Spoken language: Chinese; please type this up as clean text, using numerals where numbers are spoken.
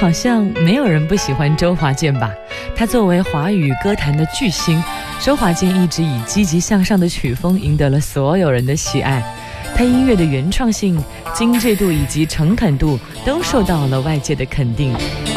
好像没有人不喜欢周华健吧。他作为华语歌坛的巨星，周华健一直以积极向上的曲风赢得了所有人的喜爱。他音乐的原创性、精致度以及诚恳度都受到了外界的肯定。